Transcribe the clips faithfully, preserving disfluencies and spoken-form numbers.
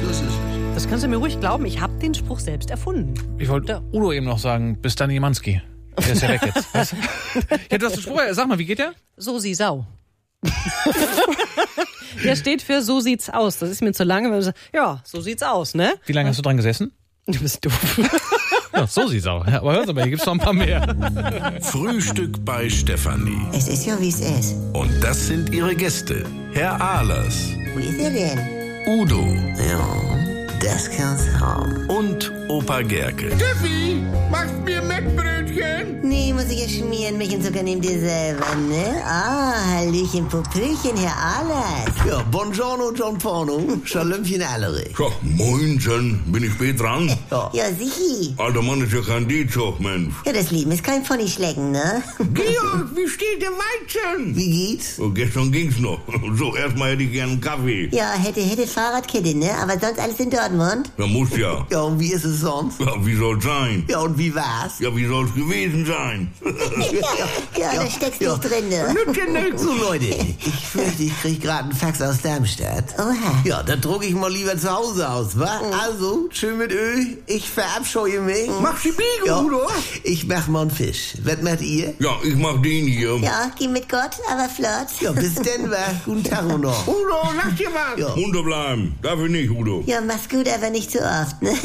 das ist es. Das kannst du mir ruhig glauben, ich habe den Spruch selbst erfunden. Ich wollte Udo eben noch sagen, bis dann Jemanski. Der ist ja weg jetzt. Was? Ja, du hast den Spruch, sag mal, wie geht der? So sie Sau. Der steht für so sieht's aus. Das ist mir zu lange. Wenn man sagt, ja, so sieht's aus, ne? Wie lange hast du dran gesessen? Du bist doof. Ja, so sieht's aus. Ja, aber hören Sie mal, hier gibt's noch ein paar mehr. Frühstück bei Stefanie. Es ist ja, wie es ist. Und das sind ihre Gäste. Herr Ahlers, Wo ist er denn? Udo Ja, das kann's haben. und Opa Gerke. Steffi, machst mir Mettbrötchen? Nee, muss ich ja schmieren. Milch und Zucker nehmt ihr selber, ne? Ah, Hallöchen, Popöchen, Herr Ahlers. Ja, buongiorno, John Porno. Schalömchen allere. Ja, moinsen, bin ich spät dran? Ja. Ja, sichi. Alter Mann ist ja kein D-Zug, Mensch. Ja, das Leben ist kein Ponyschlecken, ne? Georg, wie steht der Weizen? Wie geht's? Oh, gestern ging's noch. So, erstmal hätte ich gern einen Kaffee. Ja, hätte, hätte Fahrradkette, ne? Aber sonst alles in Dortmund? Da muss ja. Ja, und wie ist es sonst? Ja, wie soll's sein? Ja, und wie war's? Ja, wie soll's gewesen sein? Ja, da steckst nicht drin, ne? So, Leute, ich fürchte, ich krieg gerade einen Fax aus Darmstadt. Oha. Ja, dann druck ich mal lieber zu Hause aus, wa? Also, schön mit Öl, ich verabscheue mich. Mach die Biege, Ja, Udo. ich mach mal einen Fisch. Was macht ihr? Ja, ich mach den hier. Ja, geh mit Gott, aber flott. Ja, bis denn, wa? Guten Tag noch. Udo, lass dir was. Ja. Munter bleiben. Dafür nicht, Udo. Ja, mach's gut, aber nicht zu oft, ne?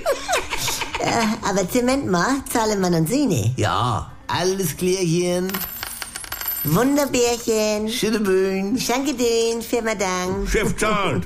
Ja, aber Zement mal, Zahlemann und Sehne. Ja, alles klärchen. Wunderbärchen. Schütteböen. Danke den, Firma Dank. Chef zahlt.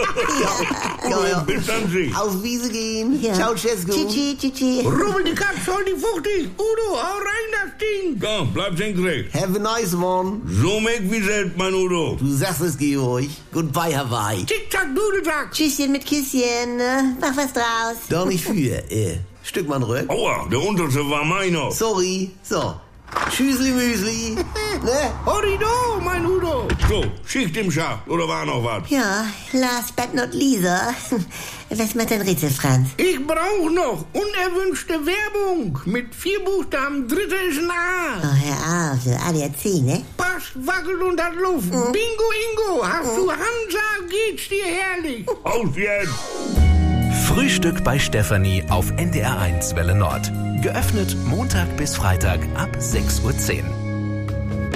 Ja, ja. Bis dann sich. Auf Wiese gehen. Ja. Ciao, Cesco. Tschüssi, tschüssi. Rubbel die Katz, hol die fuchtig. Udo, hau rein das Ding. Ja, bleib senkrecht. Have a nice one. So meg wie selbst, mein Udo. Du sagst es, Georg. Goodbye, Hawaii. Tick-Tack, Dudelsack. Tschüsschen mit Küsschen, ne? Mach was draus. Doch nicht für. Äh, Stück mal rück. Aua, der unterste war meiner. Sorry. So. Tschüssli Müsli. Ne? Horrido, mein Udo. So, Schicht im Schacht. Oder war noch was? Ja, last but not Lisa. Was macht dein Rätsel, Franz? Ich brauch noch unerwünschte Werbung. Mit vier Buchstaben, dritte ist ein A. Oh, hör auf, so A D A C, ne? Passt, wackelt und hat Luft. Bingo, Ingo, hast du Hansa, geht's dir herrlich. Aus jetzt! Frühstück bei Stefanie auf N D R eins Welle Nord. Geöffnet Montag bis Freitag ab sechs Uhr zehn.